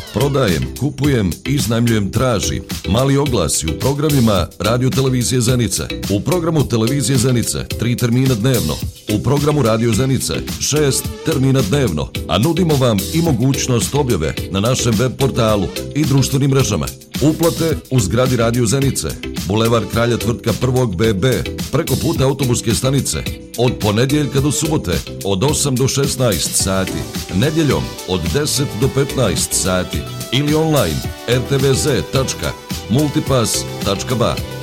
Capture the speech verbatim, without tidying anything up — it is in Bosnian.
Prodajem, kupujem, iznajmljujem, traži. Mali oglasi u programima Radio Televizije Zenice. U programu Televizije Zenice tri termina dnevno. U programu Radio Zenice šest termina dnevno. A nudimo vam i mogućnost objave na našem web portalu i društvenim mrežama. Uplate u zgradi Radio Zenice, Bulevar Kralja Tvrtka prvog B B, preko puta autobuske stanice, od ponedjeljka do subote, od osam do šesnaest sati, nedjeljom od deset do petnaest sati ili online r t v z tačka multipass tačka b a.